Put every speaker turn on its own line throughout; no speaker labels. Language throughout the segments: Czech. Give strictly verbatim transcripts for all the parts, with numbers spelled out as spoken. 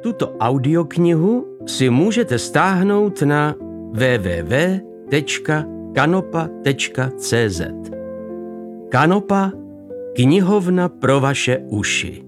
Tuto audioknihu si můžete stáhnout na w w w tečka kanopa tečka c z. Kanopa, knihovna pro vaše uši.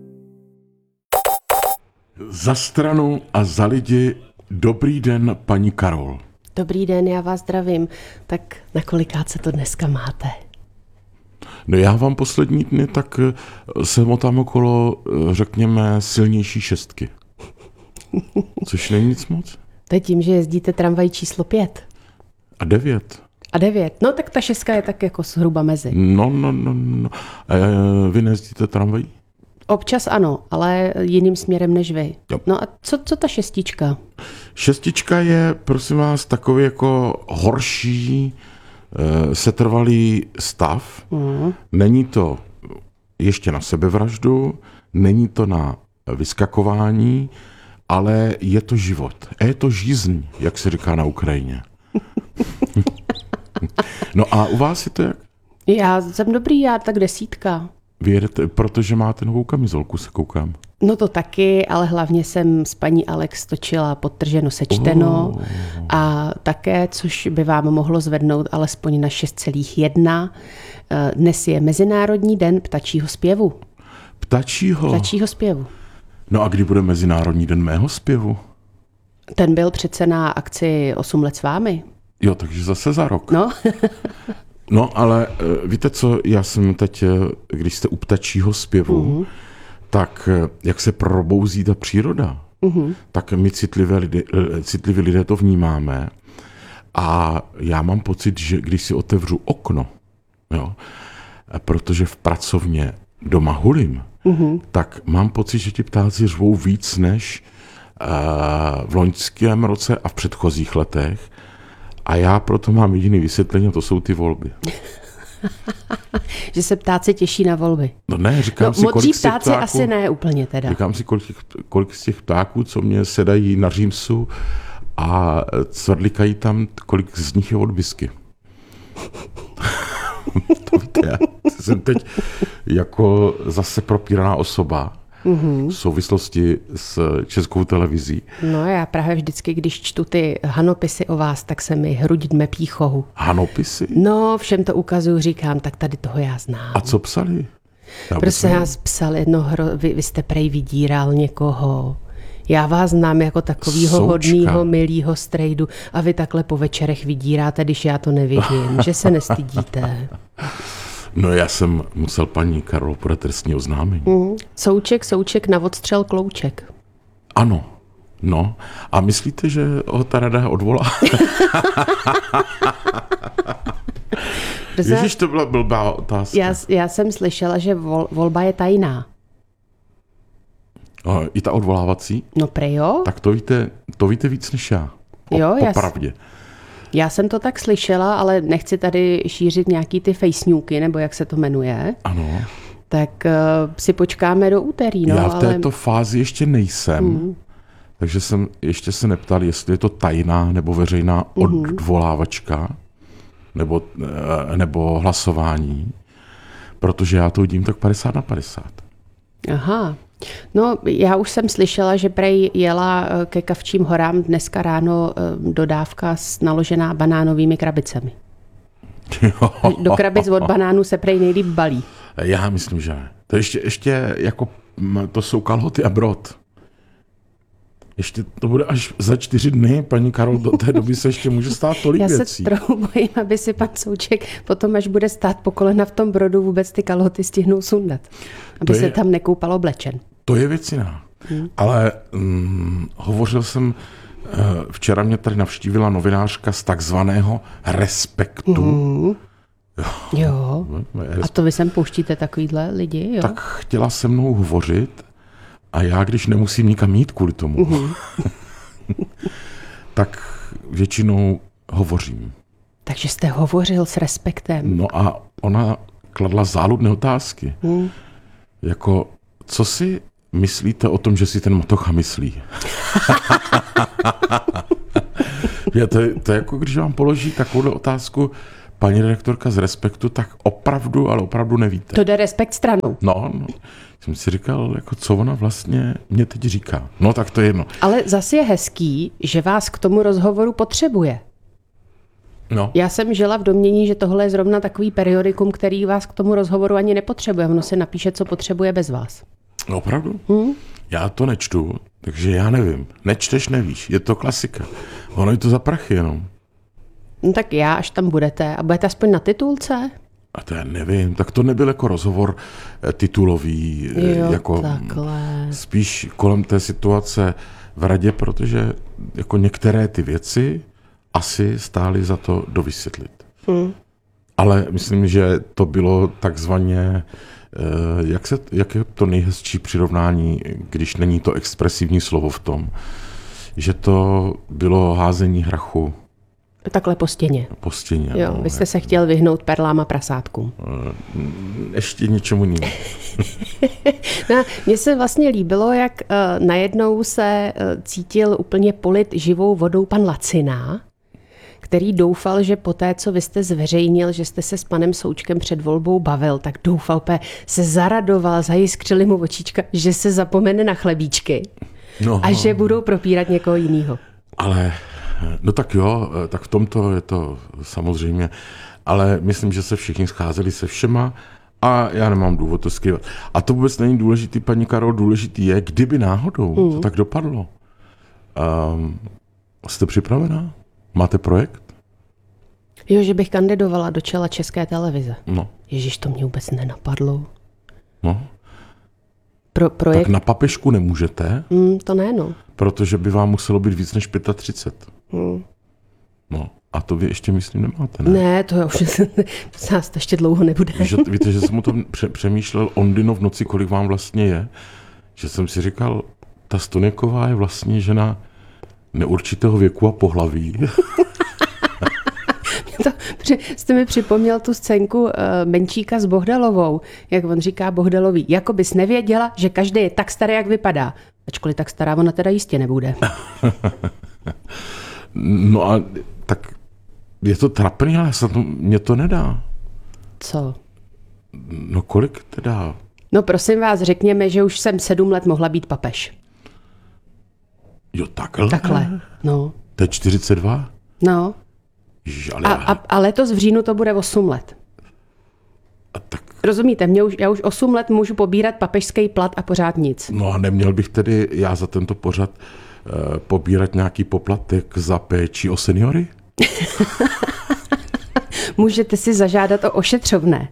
Za stranu a za lidi, dobrý den, paní Karol.
Dobrý den, já vás zdravím. Tak na kolikáce to dneska máte?
No já vám poslední dny tak se motám okolo, řekněme, silnější šestky. Což není nic moc.
To je tím, že jezdíte tramvaj číslo pět.
A devět.
A devět. No tak ta šestka je tak jako zhruba mezi.
No, no, no, no. A vy nejezdíte tramvají?
Občas ano, ale jiným směrem než vy.
Jo.
No a co, co ta šestička?
Šestička je, prosím vás, takový jako horší, setrvalý stav. Mm. Není to ještě na sebevraždu, není to na vyskakování, ale je to život. A je to žízeň, jak se říká na Ukrajině. No a u vás je to jak?
Já jsem dobrý, já tak desítka.
Vy jedete, protože máte novou kamizolku, se koukám.
No to taky, ale hlavně jsem s paní Alex točila Podtrženo sečteno oh. a také, což by vám mohlo zvednout alespoň na šest celá jedna. Dnes je Mezinárodní den ptačího zpěvu.
Ptačího?
Ptačího zpěvu.
No a kdy bude Mezinárodní den mého zpěvu?
Ten byl přece na akci osm let s vámi.
Jo, takže zase za rok.
No.
No, ale víte co, já jsem teď, když jste u ptačího zpěvu, uh-huh. tak jak se probouzí ta příroda, uh-huh. tak my citlivé lidé, citliví lidé to vnímáme a já mám pocit, že když si otevřu okno, jo, protože v pracovně doma hulím, uh-huh. tak mám pocit, že ti ptáci řvou víc než uh, v loňském roce a v předchozích letech. A já proto mám jediný vysvětlení, a to jsou ty volby.
Že se ptáci těší na volby.
No ne, říkám
no,
si, kolik z těch
ptáci
ptáků,
asi ne úplně teda.
Říkám si, kolik, kolik z těch ptáků, co mě sedají na římsu a cvrlikají tam, kolik z nich je od whisky. To víte, já jsem teď jako zase propíraná osoba. Mm-hmm. V souvislosti s Českou televizí.
No já právě vždycky, když čtu ty hanopisy o vás, tak se mi hruď dme pýchou.
Hanopisy?
No, všem to ukazuju, říkám, tak tady toho já znám.
A co psali?
Prostě nás psal jedno, hro... vy, vy jste prej vydíral někoho. Já vás znám jako takovýho hodnýho, milýho strejdu a vy takhle po večerech vydíráte, když já to nevidím, že se nestydíte.
No já jsem musel paní Karol podat trestní oznámení. Mm.
Souček, souček, na odstřel klouček.
Ano, no. A myslíte, že ho ta rada odvolá? Ježiš, to byla blbá otázka.
Já, já jsem slyšela, že vol, volba je tajná.
A i ta odvolávací?
No prej jo.
Tak to víte, to víte víc než já. O,
jo, já
popravdě.
Já jsem to tak slyšela, ale nechci tady šířit nějaký ty fejsňůky, nebo jak se to jmenuje.
Ano.
Tak uh, si počkáme do úterý. No,
já v této
ale...
fázi ještě nejsem, mm. takže jsem ještě se neptal, jestli je to tajná nebo veřejná mm. odvolávačka, nebo, nebo hlasování, protože já to vidím tak padesát na padesát.
Aha. No, já už jsem slyšela, že prej jela ke Kavčím horám dneska ráno dodávka naložená banánovými krabicemi. Do krabic od banánů se prej nejlíp balí.
Já myslím, že ne. To ještě, ještě jako, to jsou kalhoty a brod. Ještě to bude až za čtyři dny, paní Karol, do té doby se ještě může stát tolik
Já
věcí.
Já se trochu bojím, aby si pan Souček potom, až bude stát po kolena v tom brodu, vůbec ty kalhoty stihnul sundat. Aby je, se tam nekoupal oblečen.
To je věc jiná. Hmm. Ale hm, hovořil jsem, včera mě tady navštívila novinářka z takzvaného Respektu. Hmm.
Jo. jo. A to vy sem pouštíte takovýhle lidi, jo?
Tak chtěla se mnou hovořit a já, když nemusím nikam jít kvůli tomu, mm-hmm. tak většinou hovořím.
Takže jste hovořil s Respektem.
No a ona kladla záludné otázky. Mm. Jako, co si myslíte o tom, že si ten Matocha myslí? Je to, to je jako, když vám položí takovou otázku paní redaktorka z Respektu, tak opravdu, ale opravdu nevíte.
To jde Respekt stranou.
No, no. Jsem si říkal, jako co ona vlastně mě teď říká. No tak to je jedno.
Ale zase je hezký, že vás k tomu rozhovoru potřebuje.
No.
Já jsem žila v domnění, že tohle je zrovna takový periodikum, který vás k tomu rozhovoru ani nepotřebuje. Ono se napíše, co potřebuje bez vás.
No, opravdu?
Hmm?
Já to nečtu, takže já nevím. Nečteš, nevíš. Je to klasika. Ono je to za prachy jenom.
No tak já, až tam budete. A budete aspoň na titulce?
A to já nevím. Tak to nebyl jako rozhovor titulový.
Jo,
jako
takhle.
Spíš kolem té situace v radě, protože jako některé ty věci asi stály za to dovysvětlit. Hmm. Ale myslím, že to bylo takzvaně, jak, se, jak je to nejhezčí přirovnání, když není to expresivní slovo v tom, že to bylo házení hrachu.
Takhle po stěně.
Po stěně.
Jo,
no,
vy jste se chtěl vyhnout perlám a prasátkům.
Ještě něčemu jinému.
No, mně se vlastně líbilo, jak uh, najednou se uh, cítil úplně polit živou vodou pan Lacina, který doufal, že po té, co vy jste zveřejnil, že jste se s panem Součkem před volbou bavil, tak doufal, se zaradoval, zajiskřili mu očička, že se zapomene na chlebíčky no. a že budou propírat někoho jiného.
Ale, no tak jo, tak v tomto je to samozřejmě, ale myslím, že se všichni scházeli se všema a já nemám důvod to skrývat. A to vůbec není důležitý, paní Karol, důležitý je, kdyby náhodou mm. to tak dopadlo. Um, jste připravená? Máte projekt?
Jo, že bych kandidovala do čela České televize.
No.
Ježiš, to mě vůbec nenapadlo.
No.
Pro, projekt...
Tak na papežku nemůžete?
Mm, to ne, no.
Protože by vám muselo být víc než třicet pět.
Mm.
No. A to vy ještě, myslím, nemáte, ne?
Ne, to už nás to ještě dlouho nebude.
Víš, víte, že jsem o tom přemýšlel Ondino v noci, kolik vám vlastně je? Že jsem si říkal, ta Stoněková je vlastně žena neurčitého věku a pohlaví.
To, jste mi připomněl tu scénku uh, Menčíka s Bohdalovou, jak on říká Bohdalový, jako bys nevěděla, že každý je tak starý, jak vypadá. Ačkoliv tak stará ona teda jistě nebude.
No a tak je to trapný, ale se to, mě to nedá.
Co?
No kolik teda?
No prosím vás, řekněme, že už jsem sedm let mohla být papež.
Jo, takhle?
Takhle, no.
To je čtyřicet dva?
No.
Ježiš, ale
a, a, a letos v říjnu to bude osm let.
A tak...
Rozumíte, mě už, já už osm let můžu pobírat papežský plat a pořád nic.
No a neměl bych tedy já za tento pořad uh, pobírat nějaký poplatek za péči o seniory?
Můžete si zažádat o ošetřovné.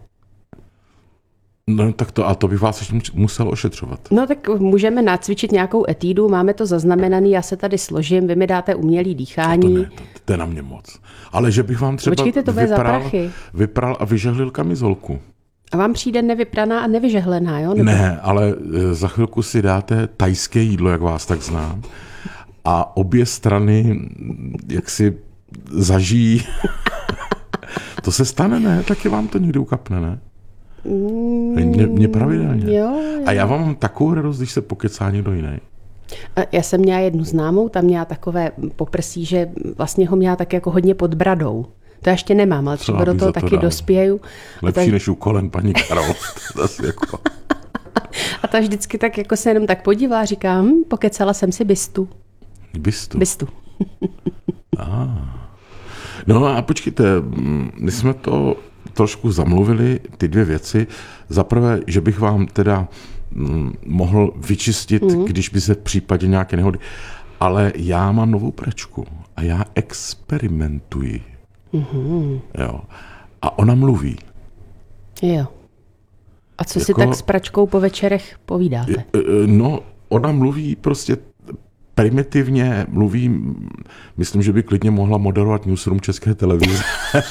No tak to, a to bych vás ještě musel ošetřovat.
No tak můžeme nacvičit nějakou etídu, máme to zaznamenaný, já se tady složím, vy mi dáte umělý dýchání.
To, ne, to, to je na mě moc. Ale že bych vám třeba
Počkejte, to
vypral, vypral a vyžehlil kamizolku.
A vám přijde nevypraná a nevyžehlená, jo? Nebo...
Ne, ale za chvilku si dáte tajské jídlo, jak vás tak znám. A obě strany jak si zažijí. To se stane, ne? Taky vám to někdy ukapne, ne? Mě, mě pravidelně.
Jo, jo.
A já vám mám takovou radost, když se pokecá někdo jiný.
Já jsem měla jednu známou, tam měla takové poprsí, že vlastně ho měla tak jako hodně pod bradou. To ještě nemám, ale třeba do toho to taky dal. dospěju.
Lepší ta... než u kolen, paní Karol. jako...
A ta vždycky tak jako se jenom tak podívá a říká, hm, pokecala jsem si bistu.
Bistu?
Bistu.
ah. No a počkejte, my jsme to trošku zamluvili, ty dvě věci. Za prvé, že bych vám teda mm, mohl vyčistit, mm-hmm. když by se v případě nějaké nehody. Ale já mám novou pračku a já experimentuji. Mm-hmm. Jo. A ona mluví.
Jo. A co jako, si tak s pračkou po večerech povídáte?
No, ona mluví prostě primitivně, mluví, myslím, že by klidně mohla moderovat newsroom České televize.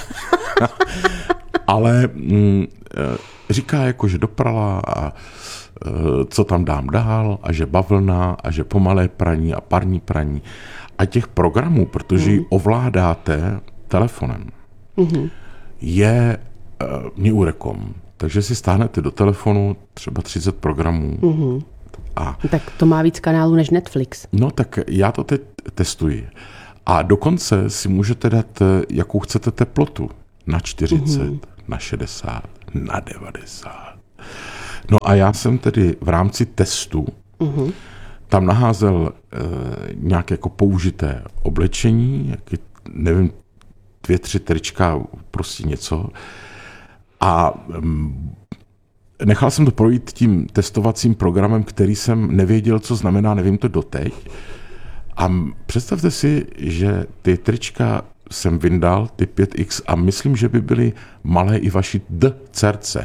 Ale mm, říká jako, že doprala a co tam dám dál a že bavlna a že pomalé praní a parní praní. A těch programů, protože ji ovládáte telefonem, mm-hmm. je uh, Neurekom. Takže si stáhnete do telefonu třeba třicet programů. Mm-hmm. A,
tak to má víc kanálů než Netflix.
No tak já to teď testuji. A dokonce si můžete dát, jakou chcete teplotu na čtyřicet, mm-hmm. na šedesát, na devadesát. No a já jsem tedy v rámci testu mm-hmm. tam naházel e, nějaké jako použité oblečení, jaký, nevím, dvě, tři trička, prostě něco. A mm, nechal jsem to projít tím testovacím programem, který jsem nevěděl, co znamená, nevím to doteď. A představte si, že ty trička jsem vyndal, ty pět iks, a myslím, že by byly malé i vaši D-cerce.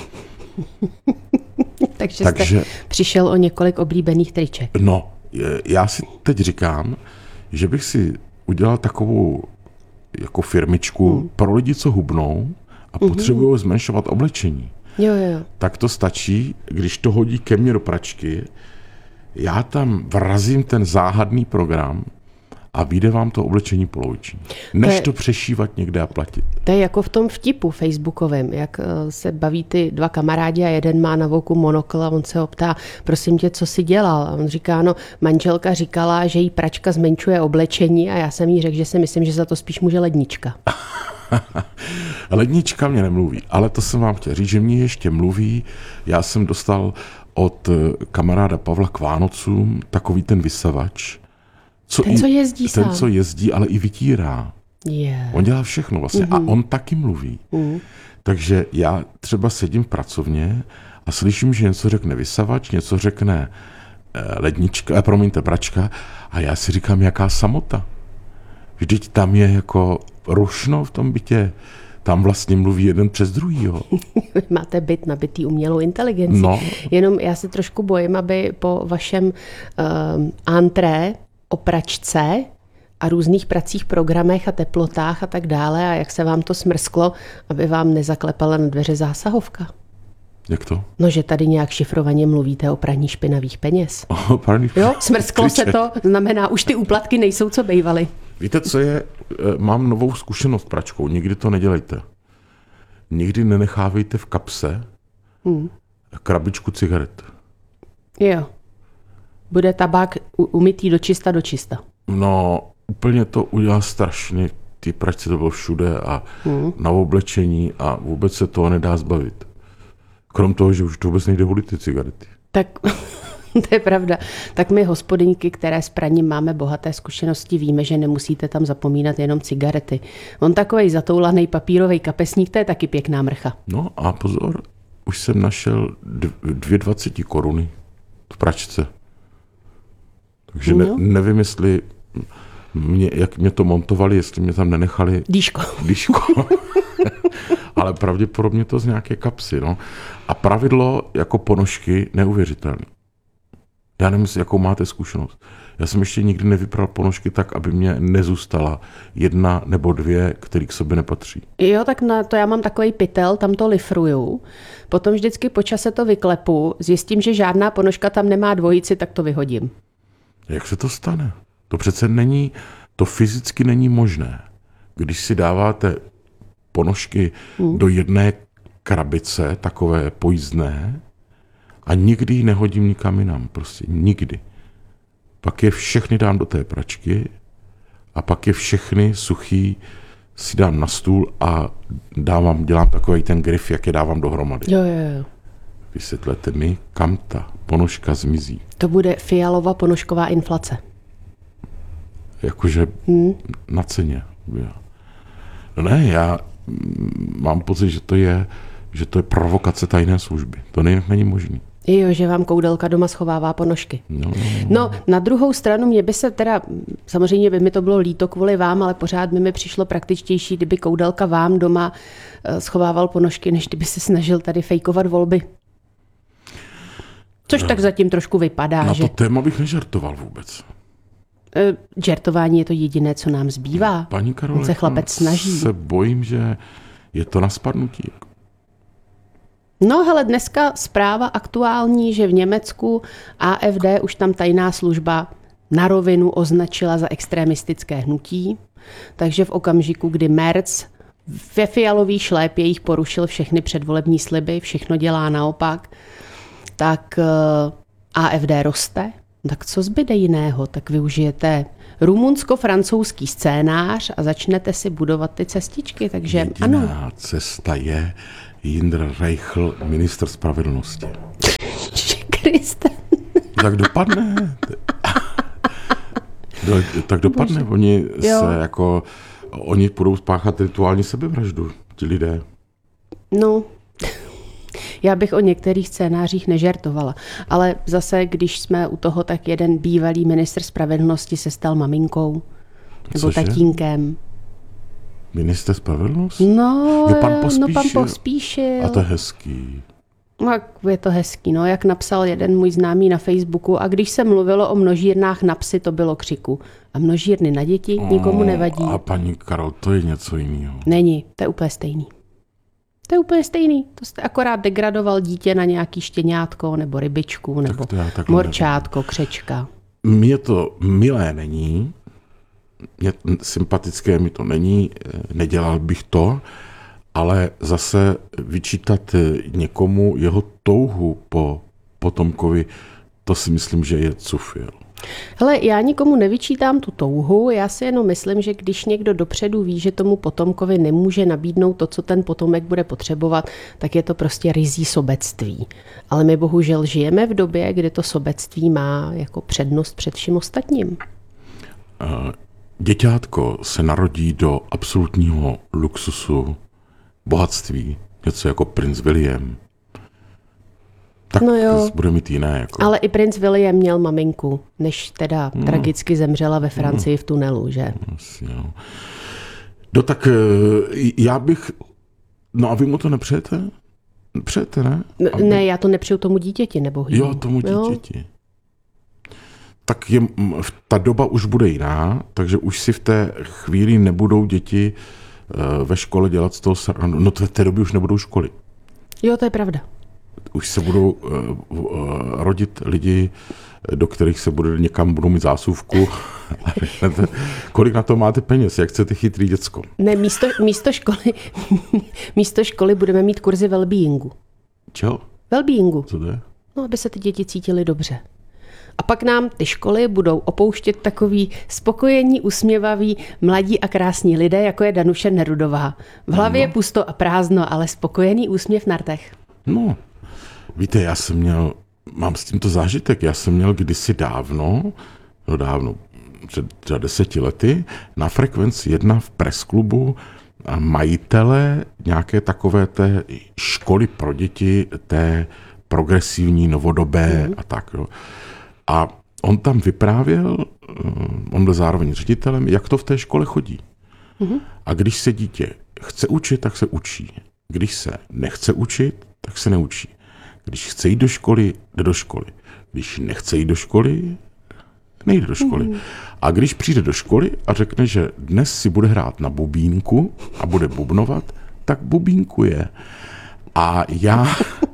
Takže, Takže jste přišel o několik oblíbených triček.
No, já si teď říkám, že bych si udělal takovou jako firmičku hmm. pro lidi, co hubnou a hmm. potřebují zmenšovat oblečení.
Jo, jo.
Tak to stačí, když to hodí ke mně do pračky, já tam vrazím ten záhadný program a vyjde vám to oblečení poloviční. Než to, je, to přešívat někde a platit.
To je jako v tom vtipu facebookovém, jak se baví ty dva kamarádi a jeden má na voku monokl a on se ho ptá, prosím tě, co jsi dělal? A on říká, no, manželka říkala, že jí pračka zmenšuje oblečení a já jsem jí řekl, že si myslím, že za to spíš může lednička.
Lednička mě nemluví, ale to jsem vám chtěl říct, že mě ještě mluví. Já jsem dostal od kamaráda Pavla k Vánocům takový ten vysavač.
Co ten, i, co jezdí
ten,
sám.
co jezdí, ale i vytírá.
Yeah.
On dělá všechno vlastně mm-hmm. a on taky mluví. Mm. Takže já třeba sedím v pracovně a slyším, že něco řekne vysavač, něco řekne eh, lednička, eh, promiňte, pračka a já si říkám, jaká samota. Vždyť tam je jako rušno v tom bytě. Tam vlastně mluví jeden přes druhýho.
Máte byt nabitý umělou inteligencí.
No.
Jenom já se trošku bojím, aby po vašem uh, antré o pračce a různých pracích, programech a teplotách a tak dále a jak se vám to smrsklo, aby vám nezaklepala na dveře zásahovka.
Jak to?
No, že tady nějak šifrovaně mluvíte o praní špinavých peněz.
O praní
jo, smrsklo se to, znamená, už ty úplatky nejsou, co bejvaly.
Víte, co je? Mám novou zkušenost s pračkou. Nikdy to nedělejte. Nikdy nenechávejte v kapse hmm. krabičku cigaret.
Jo. Bude tabák umytý do čista do čista.
No, úplně to udělá strašně. Ty pračce to bylo všude a hmm. na oblečení a vůbec se toho nedá zbavit. Krom toho, že už to vůbec nejde volit ty cigarety.
Tak to je pravda. Tak my hospodyňky, které s praním máme bohaté zkušenosti, víme, že nemusíte tam zapomínat jenom cigarety. On takovej zatoulaný papírový kapesník, to je taky pěkná mrcha.
No a pozor, už jsem našel dvě dvaceti koruny v pračce. Takže ne, no. nevím, jestli mě, jak mě to montovali, jestli mě tam nenechali...
Dýško.
Dýško. Ale pravděpodobně to z nějaké kapsy. No. A pravidlo jako ponožky neuvěřitelné. Já nevím, jakou máte zkušenost. Já jsem ještě nikdy nevypral ponožky tak, aby mě nezůstala jedna nebo dvě, které k sobě nepatří.
Jo, tak na to já mám takový pytel, tam to lifruju. Potom vždycky po čase to vyklepu, zjistím, že žádná ponožka tam nemá dvojici, tak to vyhodím.
Jak se to stane? To přece není, to fyzicky není možné. Když si dáváte ponožky hmm. do jedné krabice, takové pojízdné, a nikdy ji nehodím nikam jinam, prostě nikdy. Pak je všechny dám do té pračky a pak je všechny suchý si dám na stůl a dávám, dělám takový ten grif, jak je dávám dohromady.
Jo, jo, jo.
Vysvětlete mi, kam ta ponožka zmizí.
To bude Fialova ponožková inflace.
Jakože hmm. na ceně. No ne, já mám pocit, že to je, že to je provokace tajné služby. To není možný.
Jo, že vám koudelka doma schovává ponožky.
No, no, no.
no, na druhou stranu mě by se teda, samozřejmě by mi to bylo líto kvůli vám, ale pořád by mi přišlo praktičtější, kdyby koudelka vám doma schovával ponožky, než kdyby se snažil tady fejkovat volby. Což no, tak zatím trošku vypadá.
Na
že...
to téma bych nežartoval vůbec.
E, žertování je to jediné, co nám zbývá.
Paní Karole,
se chlapec snaží.
se bojím, že je to na spadnutí.
No hele, dneska zpráva aktuální, že v Německu A F D už tam tajná služba na rovinu označila za extremistické hnutí, takže v okamžiku, kdy Merz ve fialový šlépějích porušil všechny předvolební sliby, všechno dělá naopak, tak A F D roste, Tak co zbyde jiného? Tak využijete rumunsko-francouzský scénář a začnete si budovat ty cestičky. Takže
Jediná
ano.
cesta je Jindra Reichl, ministr spravedlnosti.
Kriste.
Tak dopadne. Do, tak dopadne. Bože. Oni se jo. jako, oni budou spáchat rituální sebevraždu, ti lidé.
No, já bych o některých scénářích nežertovala, ale zase, když jsme u toho, tak jeden bývalý ministr spravedlnosti se stal maminkou nebo
Cože?
tatínkem.
Minister spravedlnosti?
No,
jo, pan Pospíšil.
no pan Pospíšil.
A to je hezký.
No, je to hezký, no, jak napsal jeden můj známý na Facebooku, a když se mluvilo o množírnách na psy, to bylo křiku. A množírny na děti nikomu nevadí.
A paní Karol, to je něco jiného.
Není, to je úplně stejný. To je úplně stejný. To jste akorát degradoval dítě na nějaký štěňátko, nebo rybičku, nebo tak morčátko, nevím. Křečka.
Mně to milé není, mě sympatické mi to není, nedělal bych to, ale zase vyčítat někomu jeho touhu po potomkovi, to si myslím, že je cufil.
Hele, já nikomu nevyčítám tu touhu, já si jenom myslím, že když někdo dopředu ví, že tomu potomkovi nemůže nabídnout to, co ten potomek bude potřebovat, tak je to prostě ryzí sobectví. Ale my bohužel žijeme v době, kdy to sobectví má jako přednost před vším ostatním.
Děťátko se narodí do absolutního luxusu, bohatství, něco jako princ William. Tak
no jo,
bude mít jiné. Jako.
Ale i princ William měl maminku, než teda no. tragicky zemřela ve Francii no. v tunelu, že?
Jasně, no. no tak já bych... No a vy mu to nepřejete? Přejete, ne?
Aby... Ne, já to nepřeju tomu dítěti, nebo
Jo, tomu dítěti. Jo. Tak je, ta doba už bude jiná, takže už si v té chvíli nebudou děti ve škole dělat z toho srandu. No to v té době už nebudou školy.
Jo, to je pravda.
Už se budou uh, uh, rodit lidi, do kterých se bude někam budou mít zásuvku. Kolik na to máte peněz? Jak chcete chytrý děcko?
Ne, místo, místo, školy, místo školy budeme mít kurzy wellbeingu.
Čeho?
Wellbeingu.
Co to je?
No, aby se ty děti cítily dobře. A pak nám ty školy budou opouštět takový spokojení, usměvaví, mladí a krásní lidé, jako je Danuše Nerudová. V hlavě je no. pusto a prázdno, ale spokojený úsměv na rtech.
No, víte, já jsem měl, mám s tímto zážitek, já jsem měl kdysi dávno, no dávno, před třeba deseti lety, na Frekvenci jedna v presklubu majitele nějaké takové té školy pro děti, té progresivní, novodobé mm. a tak, jo. A on tam vyprávěl, on byl zároveň ředitelem, jak to v té škole chodí. Mm. A když se dítě chce učit, tak se učí. Když se nechce učit, tak se neučí. Když chce jít do školy, jde do školy. Když nechce jít do školy, nejde do školy. Mm. A když přijde do školy a řekne, že dnes si bude hrát na bubínku a bude bubnovat, tak bubínkuje. A já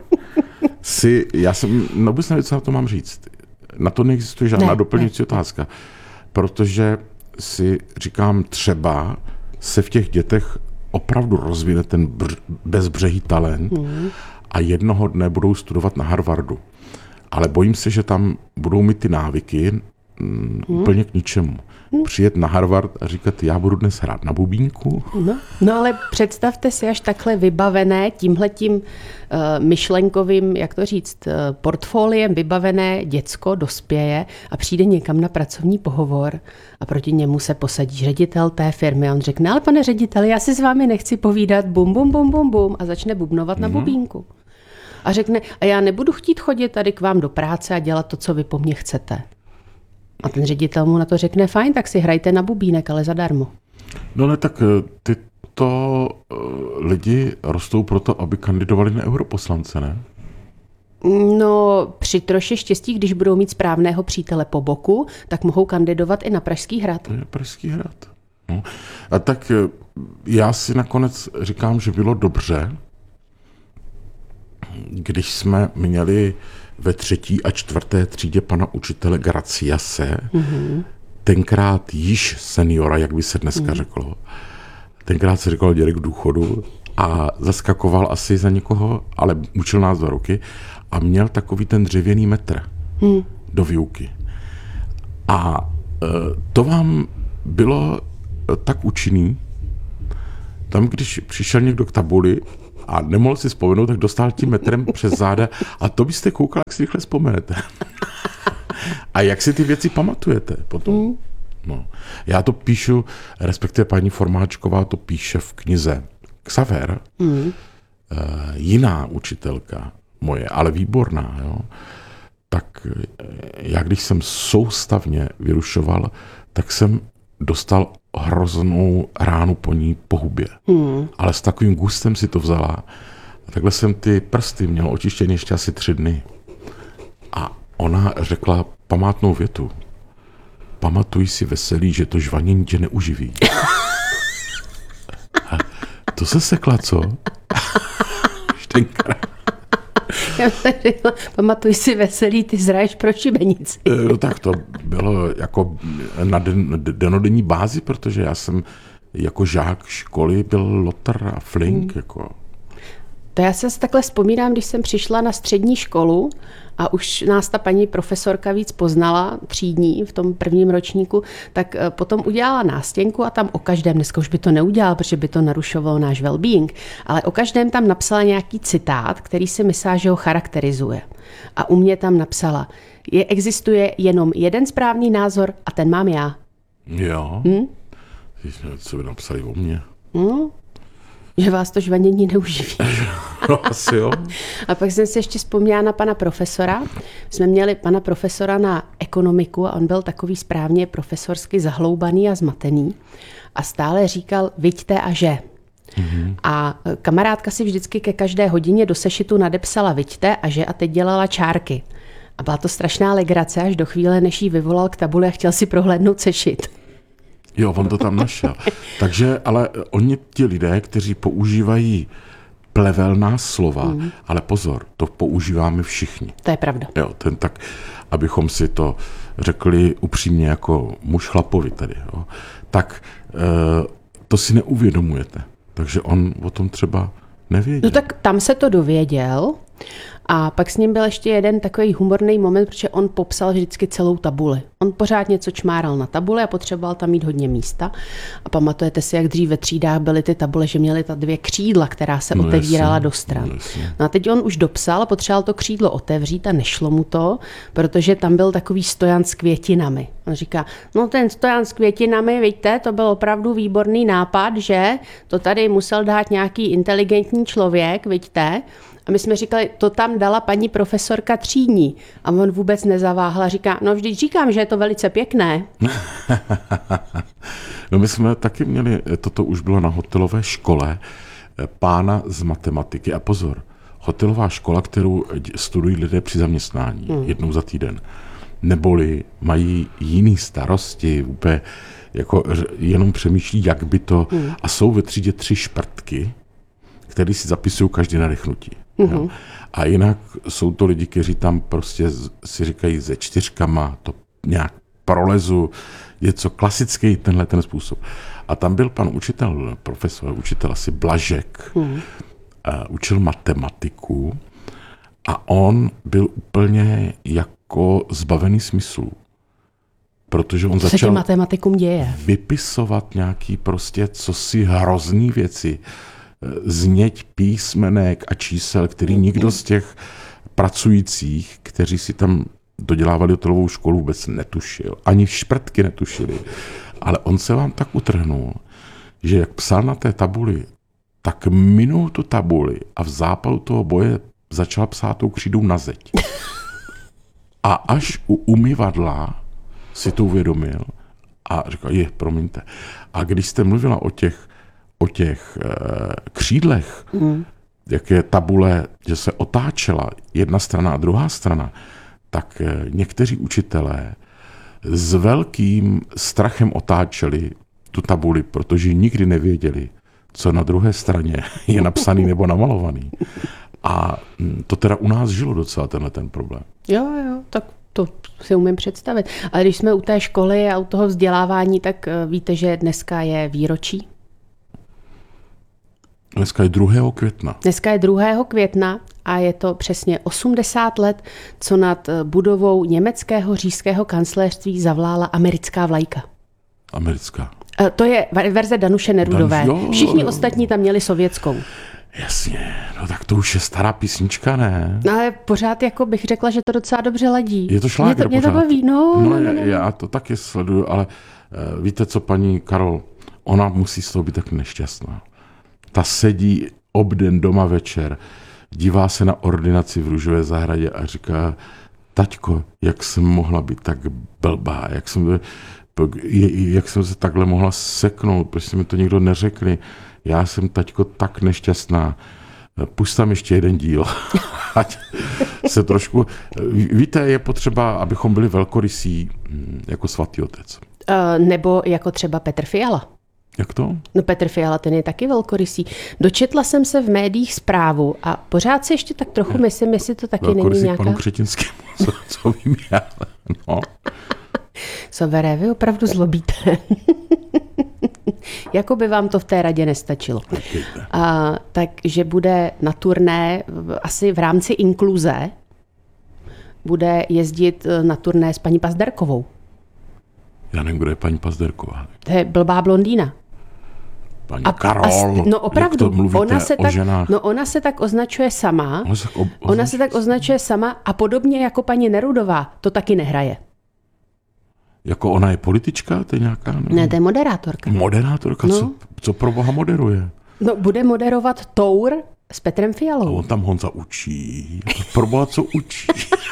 si, já jsem, no vůbec nevím, co na to mám říct. Na to neexistuje žádná ne, doplňující ne. otázka. Protože si říkám, třeba se v těch dětech opravdu rozvine ten bř- bezbřehý talent mm. a jednoho dne budou studovat na Harvardu. Ale bojím se, že tam budou mít ty návyky mm, mm. úplně k ničemu. Mm. Přijet na Harvard a říkat, já budu dnes hrát na bubínku.
No, no ale představte si, až takhle vybavené tímhletím uh, myšlenkovým, jak to říct, uh, portfoliem vybavené děcko dospěje a přijde někam na pracovní pohovor a proti němu se posadí ředitel té firmy a on řekne, ale pane řediteli, já si s vámi nechci povídat, bum, bum, bum, bum, bum a začne bubnovat mm. na bubínku. A řekne, a já nebudu chtít chodit tady k vám do práce a dělat to, co vy po mně chcete. A ten ředitel mu na to řekne, fajn, tak si hrajte na bubínek, ale zadarmo.
No ne, tak tyto lidi rostou proto, aby kandidovali na europoslance, ne?
No, při troši štěstí, když budou mít správného přítele po boku, tak mohou kandidovat i na Pražský hrad.
To je Pražský hrad. No. A tak já si nakonec říkám, že bylo dobře, když jsme měli ve třetí a čtvrté třídě pana učitele Graciase, mm-hmm. tenkrát již seniora, jak by se dneska mm. řeklo. Tenkrát se říkalo dědek v důchodu a zaskakoval asi za někoho, ale učil nás dva roky a měl takový ten dřevěný metr mm. do výuky. A to vám bylo tak účinný, tam, když přišel někdo k tabuli a nemohl si vzpomenout, tak dostal tím metrem přes záda a to byste koukal, jak si rychle vzpomenete. A jak si ty věci pamatujete potom? Mm. No. Já to píšu, respektive paní Formáčková to píše v knize Xaver, mm. jiná učitelka moje, ale výborná, jo? Tak já když jsem soustavně vyrušoval, tak jsem dostal hroznou ránu po ní po hubě. Hmm. Ale s takovým gustem si to vzala. A takhle jsem ty prsty měl očištěny ještě asi tři dny. A ona řekla památnou větu. Pamatuj si veselý, že to žvanění tě neuživí. To se sekla, co? Štenkrát.
Já jsem řekla, pamatuj si veselý, ty zraješ pro šibenici.
No tak to bylo jako na den, denodenní bázi, protože já jsem jako žák školy byl lotr a flink. Hmm. Jako.
To já se takhle vzpomínám, když jsem přišla na střední školu a už nás ta paní profesorka víc poznala, třídní v tom prvním ročníku, tak potom udělala nástěnku a tam o každém, dneska už by to neudělala, protože by to narušovalo náš well-being, ale o každém tam napsala nějaký citát, který si myslela, že ho charakterizuje. A u mě tam napsala, je, existuje jenom jeden správný názor a ten mám já.
Jo?
Hm?
Co by napsali o mně?
No, že vás to žvanění neuživí.
No, asi jo.
A pak jsem si ještě vzpomněla na pana profesora. Jsme měli pana profesora na ekonomiku a on byl takový správně profesorsky zahloubaný a zmatený. A stále říkal, viďte a že. Mm-hmm. A kamarádka si vždycky ke každé hodině do sešitu nadepsala viďte a že a teď dělala čárky. A byla to strašná legrace až do chvíle, než jí vyvolal k tabuli a chtěl si prohlédnout sešit.
Jo, on to tam našel. Takže, ale oni ti lidé, kteří používají plevelná slova, mm. ale pozor, to používáme všichni.
To je pravda.
Jo, ten tak, abychom si to řekli upřímně jako muž chlapovi tady, jo, tak e, to si neuvědomujete. Takže on o tom třeba nevěděl.
No tak tam se to dověděl. A pak s ním byl ještě jeden takový humorný moment, protože on popsal vždycky celou tabuli. On pořád něco čmáral na tabuli a potřeboval tam mít hodně místa. A pamatujete si, jak dřív ve třídách byly ty tabule, že měly ta dvě křídla, která se no otevírala jasný, do stran. No, no a teď on už dopsal a potřeboval to křídlo otevřít a nešlo mu to, protože tam byl takový stojan s květinami. On říká, no ten stojan s květinami, vidíte, to byl opravdu výborný nápad, že to tady musel dát nějaký inteligentní člověk, vidíte. A my jsme říkali, to tam dala paní profesorka třídní. A on vůbec nezaváhla, říká, no vždyť říkám, že je to velice pěkné.
No my jsme taky měli, toto už bylo na hotelové škole, pána z matematiky. A pozor, hotelová škola, kterou studují lidé při zaměstnání hmm. jednou za týden. Neboli mají jiný starosti, úplně jako jenom přemýšlí, jak by to... Hmm. A jsou ve třídě tři šprtky, který si zapisují každý na dechnutí. Mm-hmm. A jinak jsou to lidi, kteří tam prostě si říkají ze čtyřkama, to nějak prolezu, je co klasický tenhle ten způsob. A tam byl pan učitel, profesor, učitel asi Blažek, mm-hmm. a učil matematiku a on byl úplně jako zbavený smyslů. Protože on
co
začal
se matematikům děje?
vypisovat nějaký prostě cosi hrozný věci, zněť písmenek a čísel, který nikdo z těch pracujících, kteří si tam dodělávali hotelovou školu, vůbec netušil. Ani šprtky netušili. Ale on se vám tak utrhnul, že jak psal na té tabuli, tak minul tu tabuli a v zápalu toho boje začal psát tou křídou na zeď. A až u umyvadla si to uvědomil a říkal, je, promiňte. A když jste mluvila o těch o těch e, křídlech, mm. jak je tabule, že se otáčela jedna strana a druhá strana, tak e, někteří učitelé s velkým strachem otáčeli tu tabuli, protože nikdy nevěděli, co na druhé straně je napsaný nebo namalovaný. A to teda u nás žilo docela tenhle ten problém.
Jo, jo, tak to si umím představit. Ale když jsme u té školy a u toho vzdělávání, tak víte, že dneska je výročí?
Dneska je druhého května.
Dneska je druhého května a je to přesně osmdesát let, co nad budovou německého říšského kancléřství zavlála americká vlajka.
Americká.
To je verze Danuše Nerudové.
Dan, jo,
Všichni
jo.
ostatní tam měli sovětskou.
Jasně, no tak to už je stará písnička, ne?
No ale pořád jako bych řekla, že to docela dobře ladí.
Je to šlágr
Mě to, mě to baví, no.
No,
no,
já,
no, no.
já to taky sleduju, ale uh, víte co, paní Karol, ona musí z toho být tak nešťastná. Ta sedí obden doma večer, dívá se na ordinaci v Růžové zahradě a říká, taťko, jak jsem mohla být tak blbá, jak jsem, jak jsem se takhle mohla seknout, protože mi to nikdo neřekli. Já jsem, taťko, tak nešťastná. Pusť tam ještě jeden díl. Ať se trošku... Víte, je potřeba, abychom byli velkorysí jako svatý otec.
Uh, nebo jako třeba Petr Fiala.
Jak to?
No Petr Fiala, ten je taky velkorysý. Dočetla jsem se v médiích zprávu a pořád si ještě tak trochu myslím, jestli to taky
velkorysý
není nějaká...
panu Křetinskému, co, co vím já. No.
Sovere, vy opravdu zlobíte. Jako by vám to v té radě nestačilo. A, takže bude na turné, asi v rámci inkluze, bude jezdit na turné s paní Pazderkovou.
Já nevím, kdo je paní Pazderková.
To je blbá blondýna.
Paní
A,
Karol,
a, no opravdu,
jak to mluvíte
ona se
o
tak,
ženách?
no ona se tak označuje sama.
Ona se tak, o,
ona se tak označuje sama a podobně jako paní Nerudová to taky nehraje.
Jako ona je politička, to je nějaká? Nebo...
Ne, to je moderátorka.
Moderátorka,
No.
co, co pro boha moderuje?
No, bude moderovat Tour s Petrem
A
Fialou.
on tam Honza učí. Pro boha, co učí?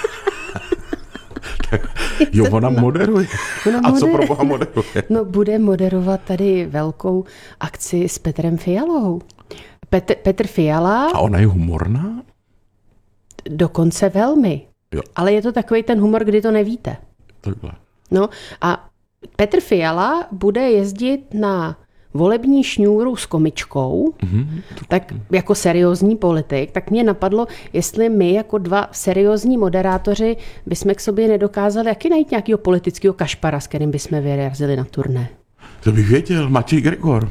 Jo, ona moderuje.
Ona
A co
moder-
pro boha moderuje?
No, bude moderovat tady velkou akci s Petrem Fialou. Petr, Petr Fiala
A ona je humorná?
dokonce velmi.
Jo.
Ale je to takový ten humor, kdy to nevíte.
Takhle.
No a Petr Fiala bude jezdit na volební šňůru s komičkou, mm-hmm. tak jako seriózní politik, tak mě napadlo, jestli my jako dva seriózní moderátoři bychom k sobě nedokázali jaký najít nějakého politického kašpara, s kterým bychom vyrazili na turné.
To bych věděl, Matěj Gregor.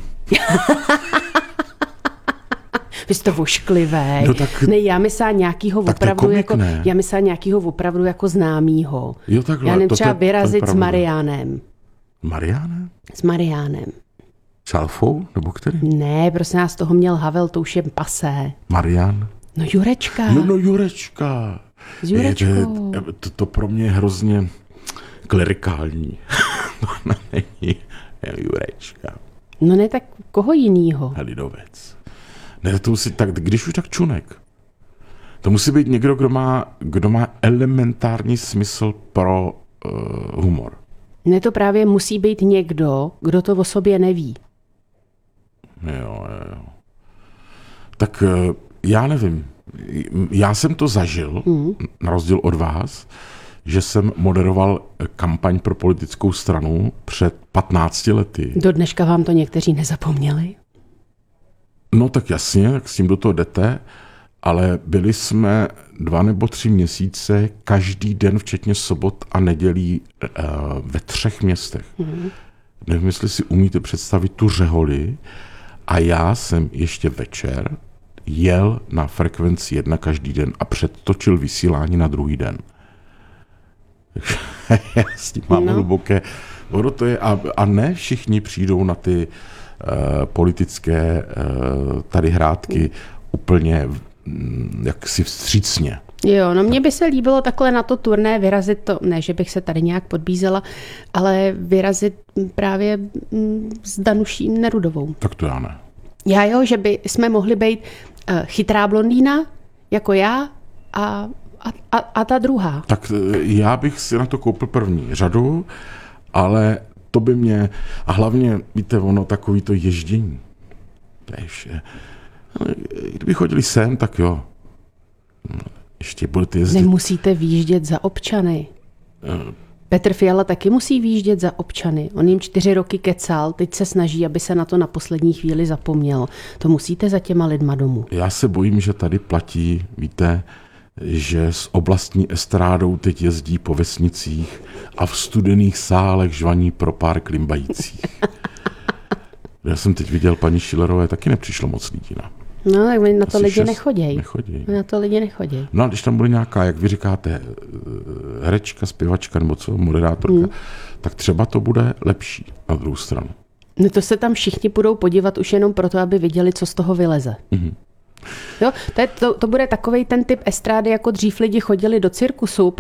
Vy jste vošklivý.
No tak-
ne, já myslím nějakýho
tak to je
opravdu
komik,
jako,
ne?
já myslím nějakýho opravdu jako známýho.
Jo, takhle.
Já nevím,
to- to-
třeba
to je
vyrazit s
pravda.
Mariánem.
Mariáne?
S Mariánem.
S Alfou? Nebo který?
Ne, prosím nás, toho měl Havel, to už je pasé.
Marián?
No Jurečka.
Jo, no Jurečka.
S Jurečkou.
Je, to, to, to pro mě je hrozně klerikální. To není Jurečka.
No ne, tak koho jinýho?
Lidovec. Ne, to musí, tak, když už tak Čunek. To musí být někdo, kdo má, kdo má elementární smysl pro uh, humor.
Ne, to právě musí být někdo, kdo to o sobě neví.
Jo, jo. Tak uh, já nevím. Já jsem to zažil, mm. na rozdíl od vás, že jsem moderoval kampaň pro politickou stranu před patnácti lety.
Do dneška vám to někteří nezapomněli?
No tak jasně, tak s tím do toho jdete, ale byli jsme dva nebo tři měsíce každý den, včetně sobot a nedělí uh, ve třech městech. Mm. Nevím, jestli si umíte představit tu řeholi. A já jsem ještě večer jel na frekvenci jedna každý den a předtočil vysílání na druhý den. Já s tím mám no. hluboké. Ono to je, a, a ne všichni přijdou na ty uh, politické uh, tady hrátky úplně um, jaksi vstřícně.
Jo, no mně by se líbilo takhle na to turné vyrazit to, ne, že bych se tady nějak podbízela, ale vyrazit právě s Danuší Nerudovou.
Tak to já ne.
Já jo, že by jsme mohli být uh, chytrá blondýna, jako já, a, a, a, a ta druhá.
Tak já bych si na to koupil první řadu, ale to by mě, a hlavně, víte, ono takový to ježdění. To je vše. Kdyby chodili sem, tak jo. Ještě budete jezdit.
Nemusíte výjíždět za občany.
Uh,
Petr Fiala taky musí výjíždět za občany. On jim čtyři roky kecal, teď se snaží, aby se na to na poslední chvíli zapomněl. To musíte za těma lidma domů.
Já se bojím, že tady platí, víte, že s oblastní estrádou teď jezdí po vesnicích a v studených sálech žvaní pro pár klimbajících. Já jsem teď viděl paní Schillerové, taky nepřišlo moc lidí. Ne?
No, tak na to
Asi
lidi
šest
nechodějí.
nechodějí.
Na to lidi nechodějí.
No a když tam bude nějaká, jak vy říkáte, herečka, zpěvačka nebo co, moderátorka, hmm. tak třeba to bude lepší na druhou stranu.
No to se tam všichni budou podívat už jenom proto, aby viděli, co z toho vyleze. Hmm. Jo, to, je, to, to bude takovej ten typ estrády, jako dřív lidi chodili do cirkusu,